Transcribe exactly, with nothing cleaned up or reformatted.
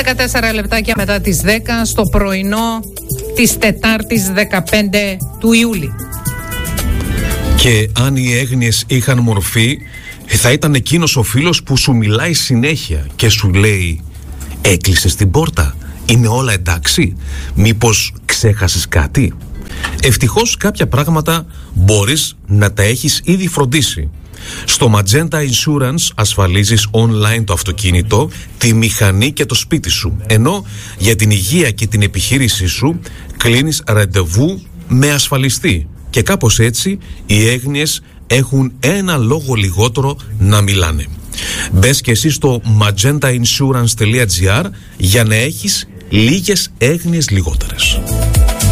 δεκατέσσερα λεπτάκια μετά τις δέκα στο πρωινό της Τετάρτης δεκαπέντε του Ιούλη. Και αν οι έγνοιες είχαν μορφή, θα ήταν εκείνος ο φίλος που σου μιλάει συνέχεια και σου λέει: έκλεισες την πόρτα, είναι όλα εντάξει, μήπως ξέχασες κάτι? Ευτυχώς κάποια πράγματα μπορείς να τα έχεις ήδη φροντίσει. Στο Magenta Insurance ασφαλίζεις online το αυτοκίνητο, τη μηχανή και το σπίτι σου, ενώ για την υγεία και την επιχείρησή σου κλείνεις ραντεβού με ασφαλιστή. Και κάπως έτσι οι έγνοιες έχουν ένα λόγο λιγότερο να μιλάνε. Μπες και εσύ στο magenta insurance τελεία gr για να έχεις λίγες έγνοιες λιγότερες.